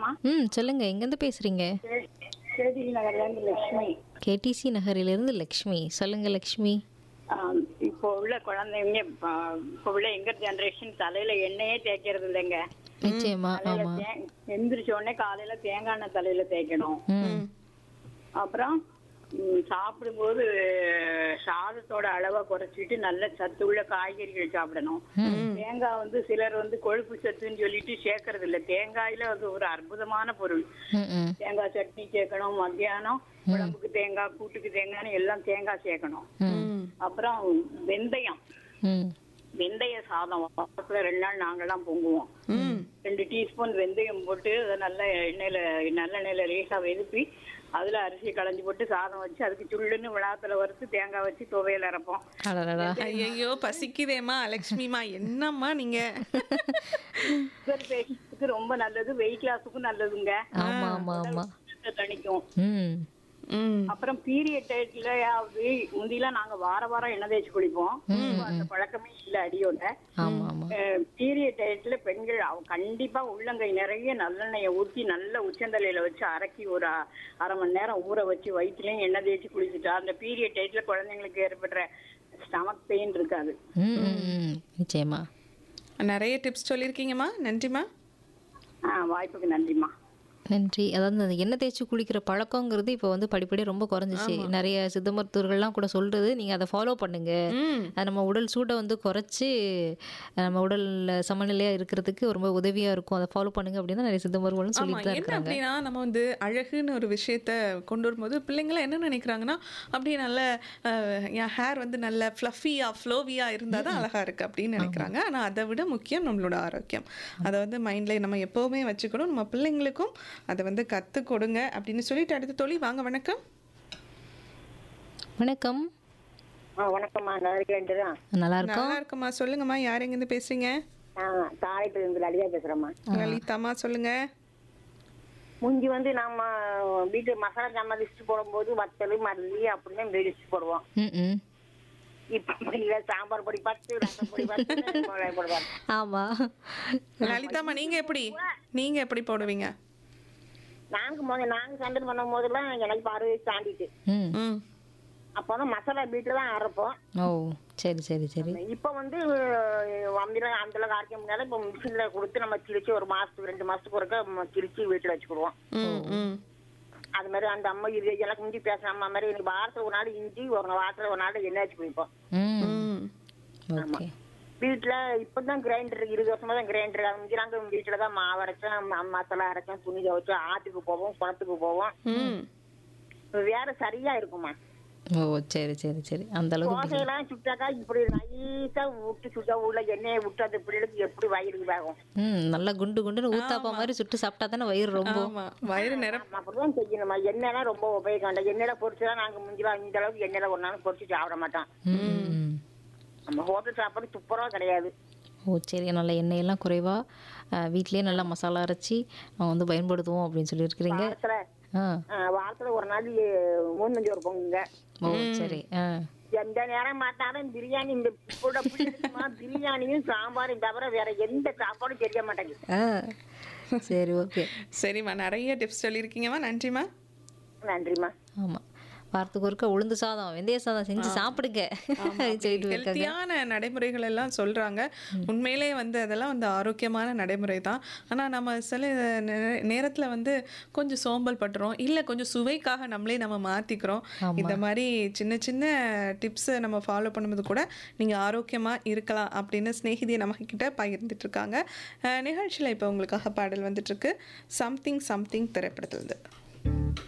பேசலாமா? சொல்லுங்க. எங்கேருந்து பேசுறீங்க? கேடி நகர்லேருந்து லட்சுமி. கேடிசி நகரிலிருந்து லக்ஷ்மி. சொல்லுங்க லக்ஷ்மி. இப்போ உள்ள குழந்தைங்க இப்போ உள்ள எங்கர் ஜெனரேஷன் தலையில எண்ணெயே தேய்க்கிறது இல்லைங்க. நிச்சயமா. தலையில ஆமா. எந்திரிச்ச உடனே காலையில தேங்காய் எண்ணெய் தலையில தேய்க்கணும். ம். அப்புறம் சாப்பிடும்போது சாதத்தோட அளவை குறைச்சிட்டு நல்ல சத்துள்ள காய்கறிகள் சாப்பிடணும். தேங்காய் சிலர் கொழுப்பு சத்துன்னு சொல்லிட்டு சேர்க்கறது இல்ல. தேங்காயில அது ஒரு அற்புதமான பொருள். ம். தேங்காய் சட்னி சேர்க்கணும். மத்தியானம் குழம்புக்கு தேங்காய், கூட்டுக்கு தேங்காய்னு எல்லாம் தேங்காய் சேர்க்கணும். அப்புறம் வெந்தயம், ம். வெந்தய சாதம் வாரத்துல 2 நாள் நாங்கெல்லாம் பொங்குவோம். 2 டீஸ்பூன் வெந்தயம் போட்டு அதை நல்லெண்ணெயில லேசா வெதுப்பி அதுல அரிசியை களைஞ்சு போட்டு சாதம் வச்சு அதுக்கு சுள்ளுன்னு விழாத்துல வறுத்து தேங்காய் வச்சு துவையல் அரைப்போம். அடடடா. ஐயோ பசிக்குதேம்மா லக்ஷ்மிமா, என்னம்மா நீங்க. சுகர் பேஷண்ட்ஸுக்கு ரொம்ப நல்லது, வெயிட் லாஸுக்கும் நல்லதுங்க. ஆமா ஆமா ஆமா. தணிக்கும். ம். அப்புறம் பீரியட் டயத்துலயாவது முந்திலாம் நாங்க வாரம் எண்ணெய் தேய்ச்சி குளிப்போம். அந்த பழக்கமே இல்ல அடியோட. ஆமா ஆமா. பீரியட் டயத்துல பெண்கள் கண்டிப்பா உள்ளங்கை நிறைய நல்லெண்ணெயை ஊற்றி நல்ல உச்சந்தலையில வச்சு அரைக்கி ஒரு அரை மணி நேரம் ஊற வச்சு வயிற்றுலயும் எண்ணெய் தேய்ச்சி குளிச்சுட்டா அந்த பீரியட் டயத்துல குழந்தைங்களுக்கு ஏற்படுற ஸ்டமக் பெயின் இருக்காது. நிச்சயமா. நிறைய டிப்ஸ் சொல்லியிருக்கீங்கம்மா, நன்றிம்மா. வாய்ப்புக்கு நன்றிம்மா. நன்றி. அதாவது அந்த எண்ணெய் தேய்ச்சி குளிக்கிற பழக்கங்கிறது இப்போ படிப்படியாக ரொம்ப குறைஞ்சிச்சு. நிறைய சித்த மருத்துவர்கள்லாம் கூட சொல்றது, நீங்கள் அதை ஃபாலோ பண்ணுங்க. அது நம்ம உடல் சூட்டை குறைச்சி நம்ம உடல் சமநிலையாக இருக்கிறதுக்கு ரொம்ப உதவியாக இருக்கும். அதை ஃபாலோ பண்ணுங்க அப்படின்னு நிறைய சித்த மருத்துவர்களும் சொல்லிட்டு தான் என்ன இருக்காங்க. அப்படின்னா நம்ம அழகுன்னு ஒரு விஷயத்த கொண்டு வரும்போது பிள்ளைங்களாம் என்ன நினைக்கிறாங்கன்னா, அப்படியே நல்ல என் ஹேர் நல்ல ஃப்ளஃபியா ஃப்ளோவியா இருந்தால் தான் அழகா இருக்கு அப்படின்னு நினைக்கிறாங்க. ஆனால் அதை விட முக்கியம் நம்மளோட ஆரோக்கியம். அதை மைண்ட்ல நம்ம எப்போவுமே வச்சுக்கணும். நம்ம பிள்ளைங்களுக்கும் அதை கற்றுக் கொடுங்க அப்படின்னு சொல்லிட்டு அடுத்த தோழி வாங்க. வணக்கம். வணக்கம். வணக்கம்மா. நல்லா இருக்கேன். நல்லா இருக்கும். நல்லா இருக்குமா. சொல்லுங்கம்மா, யார் எங்கேருந்து பேசுறீங்க? தாழைப்பிலிருந்து லலிதா பேசுறேம்மா. லலிதாம்மா சொல்லுங்க. முந்தி நம்ம வீட்டு மசாலா ஜாமான் லிஸ்ட் போடும்போது வத்தல் மல்லி அப்படின்னு லிஸ்ட் போடுவோம். இப்ப சாம்பார் பொடி 10, ரசம் பொடி 10 போடுவாங்க. ஆமா. லலிதாம்மா, நீங்க எப்படி போடுவீங்க? நாங்க சண்டை பண்ணும் போதெல்லாம் எனக்கு 6 வயசு தாண்டிட்டு அப்பதான் மசாலா வீட்டுல தான் அரைப்போம். ஓ சரி சரி சரி. இப்ப அந்த அளவுக்கு அரைக்க முடியாது. இப்ப மிஷின்ல கொடுத்து நம்ம கிழிச்சு 1 மாசத்துக்கு 2 மாசத்துக்கு ஒருக்க கிழிச்சு வீட்டுல வச்சுக்கிடுவோம். அது மாதிரி அந்த அம்மா எனக்கு இஞ்சி பேசுற அம்மா மாதிரி எனக்கு வாரத்துல 1 நாள் இஞ்சி, வாரத்துல 1 நாள் எண்ணெய் வச்சு குடிப்போம். ஆமா. வீட்டுல இப்பதான் கிரைண்டர் 20 வருஷமா தான் கிரைண்டர். நாங்க வீட்டுலதான் மாவு அரைச்சோம், மசாலா அரைச்சோம், துணி துவைச்சோம், ஆட்டுக்கு போவோம், குளத்துக்கு போவோம். வேற சரியா இருக்குமா. ஓ சரி சரி சரி. அந்த அளவுக்கு தோசையெல்லாம் சுட்டாக்கா இப்படி நைஸா விட்டு சுட்டா உள்ள எண்ணெயை விட்டு அந்த பிள்ளைகளுக்கு எப்படி வயிறு ஆகும். நல்லா குண்டு குண்டுன்னு ஊத்தாப்பா மாதிரி சுட்டு சாப்பிட்டா தானே வயிறு ரொம்ப வயிறு நிறம். அப்படிதான் செய்யணுமா. எண்ணெய்லாம் ரொம்ப உபயோகம் வேண்டாம். எண்ணெயில பொரிச்சுதான் நாங்க முந்திலாம் இந்த அளவுக்கு எண்ணெயில ஒரு நாளும் பொரிச்சு சாப்பிட மாட்டோம். நம்ம ஹோட்டல் சாப்பாடு துப்புரவா கிடையாது. ஓ சரி. நல்ல எண்ணெயெல்லாம் குறைவா வீட்லயே நல்லா மசாலா அரைச்சி பயன்படுத்துவோம் அப்படின்னு சொல்லியிருக்கிறீங்க. வாரத்துல 1 நாள் 3 ஒரு பொங்குங்க. ஓ சரி. எந்த நேரம் மாட்டாலும் பிரியாணி. இந்த பிரியாணியும் சாம்பாரும் தவிர வேற எந்த சாப்பாடும் தெரிய மாட்டேங்குது. சரி ஓகே. சரிம்மா, நிறைய டிப்ஸ் சொல்லியிருக்கீங்கம்மா, நன்றிம்மா. நன்றிம்மா. ஆமா. வாரத்துக்கு ஒருக்க உளுந்து சாதம், வெந்தய சாதம் செஞ்சு சாப்பிடுங்க. ஹெல்த்தியான நடைமுறைகள் எல்லாம் சொல்றாங்க. உண்மையிலே அதெல்லாம் ஆரோக்கியமான நடைமுறை தான். ஆனா நம்ம சில நேரத்துல கொஞ்சம் சோம்பல் பட்டுறோம், இல்ல கொஞ்சம் சுவைக்காக நம்ம மாத்திக்கிறோம். இந்த மாதிரி சின்ன சின்ன டிப்ஸ் நம்ம ஃபாலோ பண்ணும்போது கூட நீங்க ஆரோக்கியமா இருக்கலாம் அப்படின்னு ஸ்நேகிதி நம்ம கிட்ட பகிர்ந்துட்டு இருக்காங்க. நிகழ்ச்சியில இப்ப உங்களுக்காக பாடல் வந்துட்டு இருக்கு. சம்திங் சம்திங் திரைப்படத்துல.